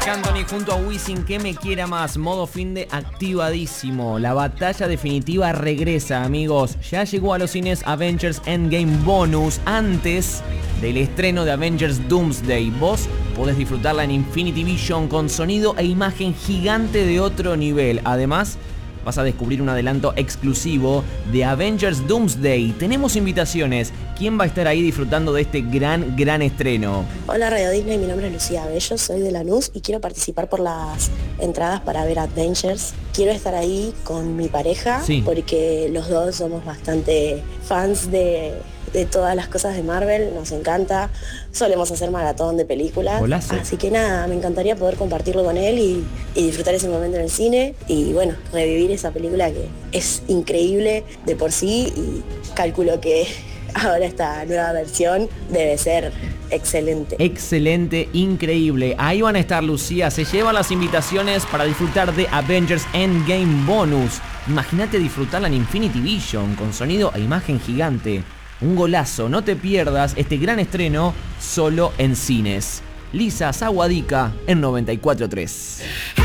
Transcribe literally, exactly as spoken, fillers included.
Marc Anthony junto a Wisin, que me quiera más. Modo finde activadísimo. La batalla definitiva regresa, amigos. Ya llegó a los cines Avengers Endgame Bonus antes del estreno de Avengers Doomsday. Vos podés disfrutarla en Infinity Vision con sonido e imagen gigante de otro nivel. Además, vas a descubrir un adelanto exclusivo de Avengers Doomsday. Tenemos invitaciones. ¿Quién va a estar ahí disfrutando de este gran, gran estreno? Hola Radio Disney, mi nombre es Lucía Bello, soy de Lanús y quiero participar por las entradas para ver Avengers. Quiero estar ahí con mi pareja, sí, porque los dos somos bastante fans de, de todas las cosas de Marvel, nos encanta. Solemos hacer maratón de películas. Golazo. Así que nada, me encantaría poder compartirlo con él y, y disfrutar ese momento en el cine y bueno, revivir esa película que es increíble de por sí y calculo que ahora esta nueva versión debe ser excelente. Excelente, increíble. Ahí van a estar, Lucía. Se llevan las invitaciones para disfrutar de Avengers Endgame Bonus. Imagínate disfrutarla en Infinity Vision con sonido e imagen gigante. Un golazo. No te pierdas este gran estreno solo en cines. Lisa Saguadica en noventa y cuatro punto tres.